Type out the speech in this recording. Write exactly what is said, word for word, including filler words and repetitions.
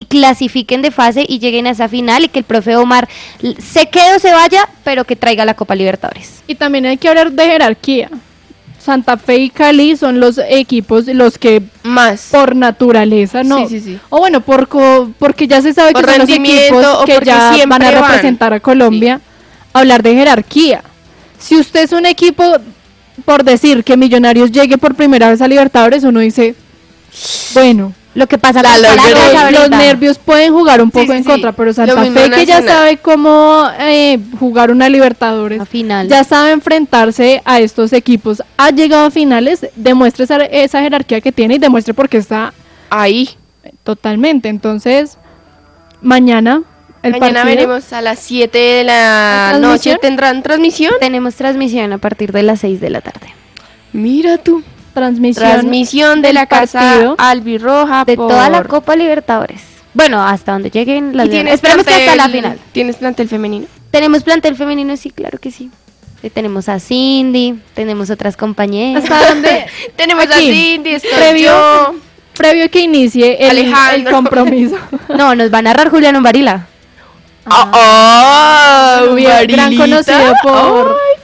clasifiquen de fase y lleguen a esa final, y que el profe Omar se quede o se vaya, pero que traiga la Copa Libertadores. Y también hay que hablar de jerarquía. Santa Fe y Cali son los equipos los que más por naturaleza, no, sí, sí, sí. o bueno, por co- porque ya se sabe por que son los equipos que ya van a representar van. a Colombia. Sí. Hablar de jerarquía. Si usted es un equipo, por decir que Millonarios llegue por primera vez a Libertadores, uno dice, bueno, lo que pasa la, con los, los nervios pueden jugar un poco sí, sí, en sí. contra, pero Santa Fe, que ya sabe cómo eh, jugar una Libertadores, final. ya sabe enfrentarse a estos equipos, ha llegado a finales, demuestre esa, esa jerarquía que tiene y demuestre por qué está ahí. Totalmente. Entonces, mañana el mañana partido, veremos a las siete de la noche. ¿Tendrán transmisión? Tenemos transmisión a partir de las seis de la tarde. Mira tú. Transmisión, transmisión de la casa albirroja de por... toda la Copa Libertadores. Bueno, hasta donde lleguen las. Esperemos plantel, que hasta la final. ¿Tienes plantel femenino? Tenemos plantel femenino, sí, claro que sí. Eh, tenemos a Cindy, tenemos otras compañeras. ¿Hasta dónde? Tenemos Aquí, a Cindy, estoy previo, yo. Previo que inicie el, el compromiso. No, nos va a narrar Juliano Varila. Ah, oh, oh, gran conocido por,